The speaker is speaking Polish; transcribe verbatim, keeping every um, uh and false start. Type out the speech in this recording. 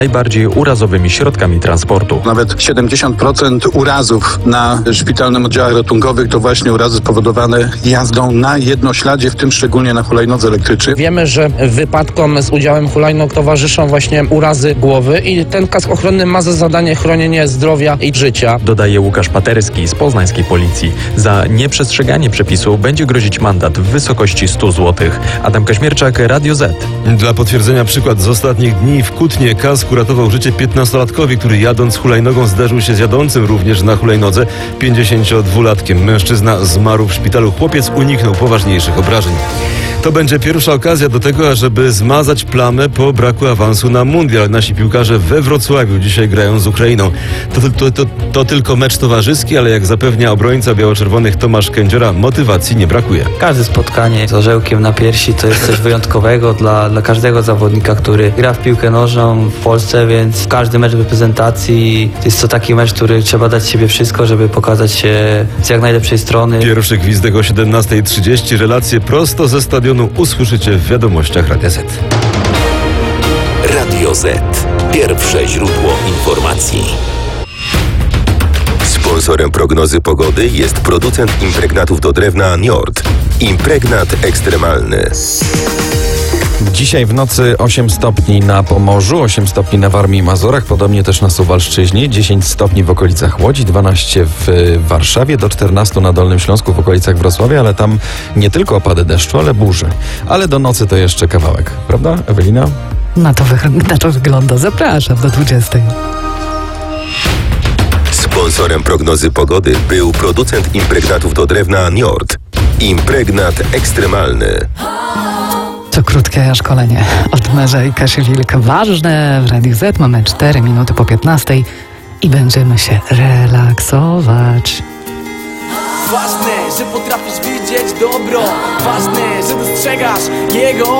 najbardziej urazowymi środkami transportu. Nawet siedemdziesiąt procent urazów na szpitalnym oddziałach ratunkowych to właśnie urazy spowodowane jazdą na jednośladzie, w tym szczególnie na hulajnodze elektrycznej. Wiemy, że wypadkom z udziałem hulajnóg towarzyszą właśnie urazy głowy i ten kask ochronny ma za zadanie chronienie zdrowia i życia. Dodaje Łukasz Paterski z poznańskiej policji. Za nieprzestrzeganie przepisu będzie grozić mandat w wysokości stu złotych. Adam Kaźmierczak, Radio Z. Dla potwierdzenia przykład z ostatnich dni w Kutnie kask uratował życie piętnastolatkowi, który jadąc hulajnogą zderzył się z jadącym również na hulajnodze pięćdziesięciodwulatkiem. Mężczyzna zmarł w szpitalu, chłopiec uniknął poważniejszych obrażeń. To będzie pierwsza okazja do tego, ażeby zmazać plamę po braku awansu na mundial. Nasi piłkarze we Wrocławiu dzisiaj grają z Ukrainą. To, to, to, to tylko mecz towarzyski, ale jak zapewnia obrońca biało-czerwonych Tomasz Kędziora, motywacji nie brakuje. Każde spotkanie z orzełkiem na piersi to jest coś wyjątkowego dla, dla każdego zawodnika, który gra w piłkę nożną w Polsce, więc każdy mecz reprezentacji jest to taki mecz, który trzeba dać siebie wszystko, żeby pokazać się z jak najlepszej strony. Pierwszy gwizdek o siedemnasta trzydzieści. Relacje prosto ze stadionu usłyszycie w wiadomościach Radia Z. Radio Z. Pierwsze źródło informacji. Sponsorem prognozy pogody jest producent impregnatów do drewna Njord. Impregnat ekstremalny. Dzisiaj w nocy osiem stopni na Pomorzu, osiem stopni na Warmii i Mazurach, podobnie też na Suwalszczyźnie, dziesięć stopni w okolicach Łodzi, dwanaście w Warszawie, do czternastu na Dolnym Śląsku w okolicach Wrocławia, ale tam nie tylko opady deszczu, ale burze. Ale do nocy to jeszcze kawałek, prawda, Ewelina? Na to, wy- na to wygląda. Zapraszam do dwudziestej. Sponsorem prognozy pogody był producent impregnatów do drewna Njord. Impregnat ekstremalny. To krótkie szkolenie od męża i Kasi Wilk. Ważne w Radiu Z. Mamy cztery minuty po piętnastej i będziemy się relaksować. Ważne, że potrafisz widzieć dobro. Ważne, że dostrzegasz jego